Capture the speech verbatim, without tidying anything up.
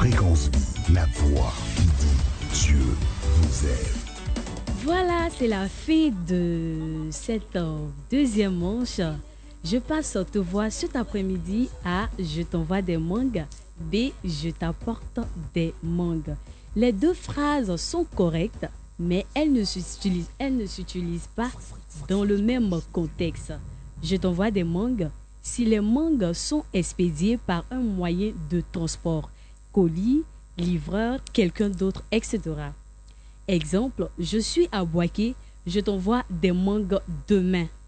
Fréquence B, la voix qui dit Dieu vous aime. Voilà, c'est la fin de cette euh, deuxième manche. Je passe te voir cet après-midi à Je t'envoie des mangues, B. Je t'apporte des mangues. Les deux phrases sont correctes, mais elles ne s'utilisent, elles ne s'utilisent pas dans le même contexte. Je t'envoie des mangues si les mangues sont expédiées par un moyen de transport, colis, livreur, quelqu'un d'autre, et cetera. Exemple, je suis à Boaké, je t'envoie des mangues demain.